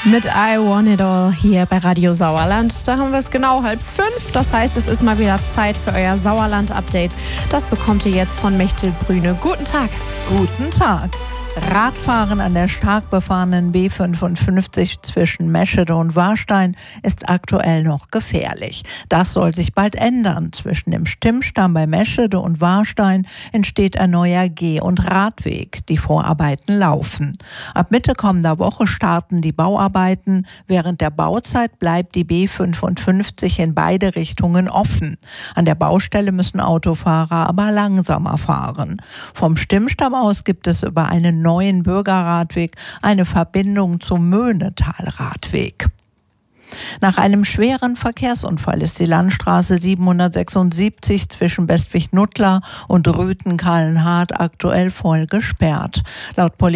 Mit I Want It All hier bei Radio Sauerland. Da haben wir es genau 4:30. Das heißt, es ist mal wieder Zeit für euer Sauerland-Update. Das bekommt ihr jetzt von Mechtel Brüne. Guten Tag. Guten Tag. Radfahren an der stark befahrenen B55 zwischen Meschede und Warstein ist aktuell noch gefährlich. Das soll sich bald ändern. Zwischen dem Stimmstamm bei Meschede und Warstein entsteht ein neuer Geh- und Radweg. Die Vorarbeiten laufen. Ab Mitte kommender Woche starten die Bauarbeiten. Während der Bauzeit bleibt die B55 in beide Richtungen offen. An der Baustelle müssen Autofahrer aber langsamer fahren. Vom Stimmstamm aus gibt es über einen neuen Bürgerradweg eine Verbindung zum Möhnetal-Radweg. Nach einem schweren Verkehrsunfall ist die Landstraße 776 zwischen Bestwig-Nuttlar und Rüthen-Kahlenhardt aktuell voll gesperrt. Laut